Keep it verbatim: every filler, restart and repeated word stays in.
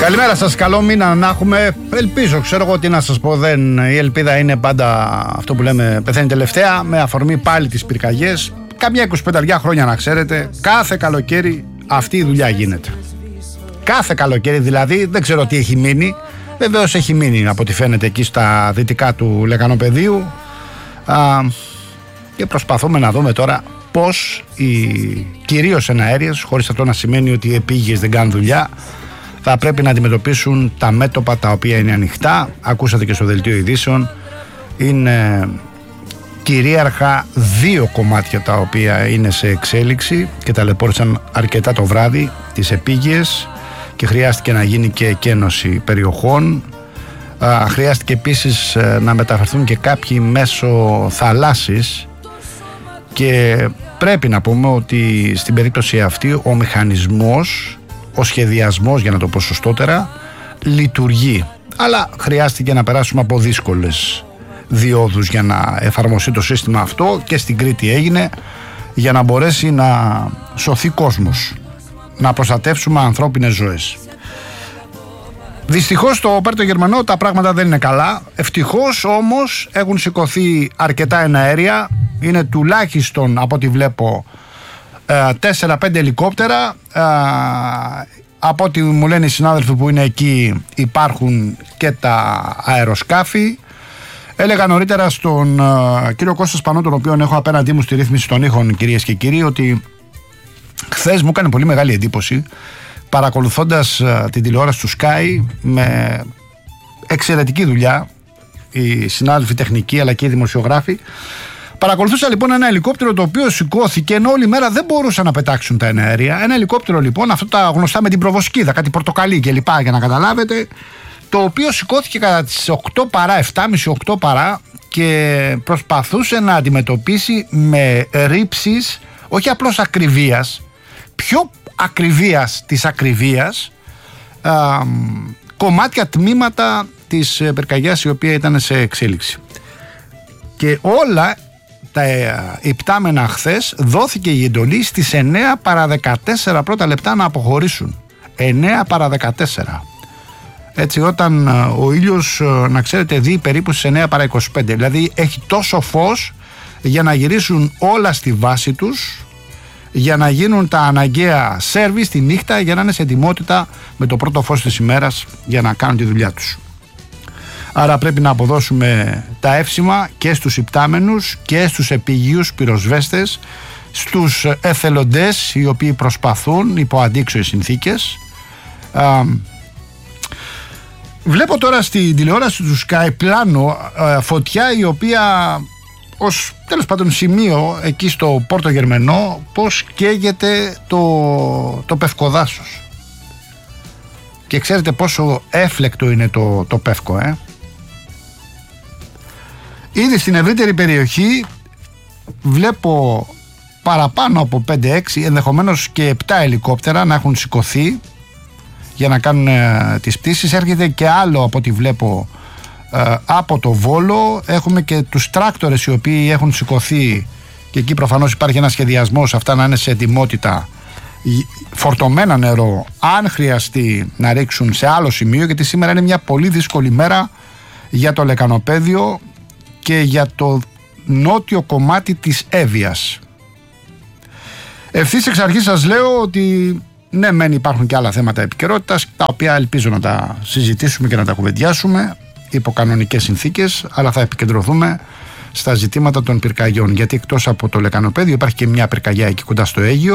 Καλημέρα σας, καλό μήνα να έχουμε. Ελπίζω, ξέρω εγώ τι να σας πω. Δεν, η ελπίδα είναι πάντα αυτό που λέμε πεθαίνει τελευταία. Με αφορμή πάλι τις πυρκαγιές. Καμιά εικοσιπέντε χρόνια να ξέρετε, κάθε καλοκαίρι αυτή η δουλειά γίνεται. Κάθε καλοκαίρι δηλαδή, δεν ξέρω τι έχει μείνει. Βεβαίως έχει μείνει από ό,τι φαίνεται εκεί στα δυτικά του Λεκανοπεδίου. Α, και προσπαθούμε να δούμε τώρα πώς οι κυρίως εναέριες, χωρίς αυτό να σημαίνει ότι οι επίγειες δεν κάνουν δουλειά, θα πρέπει να αντιμετωπίσουν τα μέτωπα τα οποία είναι ανοιχτά. Ακούσατε και στο δελτίο ειδήσεων, είναι κυρίαρχα δύο κομμάτια τα οποία είναι σε εξέλιξη και ταλαιπώρησαν αρκετά το βράδυ, τις επίγειες, και χρειάστηκε να γίνει και εκένωση περιοχών. Α, χρειάστηκε επίσης να μεταφερθούν και κάποιοι μέσω θαλάσσης, και πρέπει να πούμε ότι στην περίπτωση αυτή ο μηχανισμός, ο σχεδιασμός, για να το πω σωστότερα, λειτουργεί, αλλά χρειάστηκε να περάσουμε από δύσκολες διόδους για να εφαρμοστεί το σύστημα αυτό, και στην Κρήτη έγινε, για να μπορέσει να σωθεί κόσμος, να προστατεύσουμε ανθρώπινες ζωές. Δυστυχώς στο Πέρτο Γερμανό τα πράγματα δεν είναι καλά. Ευτυχώς όμως έχουν σηκωθεί αρκετά εναέρια. Είναι τουλάχιστον, από ό,τι βλέπω, τέσσερα πέντε ελικόπτερα. Από ό,τι μου λένε οι συνάδελφοι που είναι εκεί, υπάρχουν και τα αεροσκάφη. Έλεγα νωρίτερα στον uh, κύριο Κώστα Σπανό, τον οποίο έχω απέναντί μου στη ρύθμιση των ήχων, κυρίες και κύριοι, ότι χθες μου έκανε πολύ μεγάλη εντύπωση, παρακολουθώντας uh, την τηλεόραση του Sky, με εξαιρετική δουλειά οι συνάδελφοι τεχνικοί αλλά και οι δημοσιογράφοι. Παρακολουθούσα λοιπόν ένα ελικόπτερο το οποίο σηκώθηκε, ενώ όλη μέρα δεν μπορούσαν να πετάξουν τα εναέρια. Ένα ελικόπτερο λοιπόν, αυτό τα γνωστά με την προβοσκίδα, κάτι πορτοκαλί κλπ, για να καταλάβετε, το οποίο σηκώθηκε κατά τις οκτώ παρά, επτά και μισή οκτώ παρά, και προσπαθούσε να αντιμετωπίσει με ρήψεις, όχι απλώς ακριβίας, πιο ακριβίας της ακριβίας, α, κομμάτια, τμήματα της πυρκαγιάς η οποία ήταν σε εξέλιξη. Και όλα τα υπτάμενα χθες δόθηκε η εντολή στις εννέα παρά δεκατέσσερα πρώτα λεπτά να αποχωρήσουν. εννέα παρά δεκατέσσερα. Έτσι, όταν ο ήλιος, να ξέρετε, δει περίπου στις εννέα παρά είκοσι πέντε, δηλαδή έχει τόσο φως για να γυρίσουν όλα στη βάση τους, για να γίνουν τα αναγκαία σέρβις τη νύχτα, για να είναι σε ετοιμότητα με το πρώτο φως της ημέρας για να κάνουν τη δουλειά τους. Άρα πρέπει να αποδώσουμε τα εύσημα και στους υπτάμενους και στους επιγείους πυροσβέστες, στους εθελοντές οι οποίοι προσπαθούν υπό αντίξωες συνθήκες. Α, βλέπω τώρα στην τηλεόραση του Sky πλάνο α, φωτιά η οποία ως τέλος πάντων σημείο εκεί στο Πόρτο Γερμενό, πως καίγεται το, το πευκοδάσος. Και ξέρετε πόσο έφλεκτο είναι το, το πεύκο, ε? Ήδη στην ευρύτερη περιοχή βλέπω παραπάνω από πέντε έξι, ενδεχομένως και επτά ελικόπτερα να έχουν σηκωθεί για να κάνουν ε, τις πτήσεις. Έρχεται και άλλο από ό,τι βλέπω ε, από το Βόλο. Έχουμε και τους τράκτορες οι οποίοι έχουν σηκωθεί, και εκεί προφανώς υπάρχει ένα σχεδιασμός αυτά να είναι σε ετοιμότητα, φορτωμένα νερό αν χρειαστεί να ρίξουν σε άλλο σημείο, γιατί σήμερα είναι μια πολύ δύσκολη μέρα για το Λεκανοπέδιο και για το νότιο κομμάτι της Εύβοιας. Ευθύς εξ αρχής σας λέω ότι ναι, μεν υπάρχουν και άλλα θέματα επικαιρότητας, τα οποία ελπίζω να τα συζητήσουμε και να τα κουβεντιάσουμε υπό κανονικές συνθήκες, αλλά θα επικεντρωθούμε στα ζητήματα των πυρκαγιών, γιατί εκτός από το Λεκανοπέδιο υπάρχει και μια πυρκαγιά εκεί κοντά στο Αίγιο,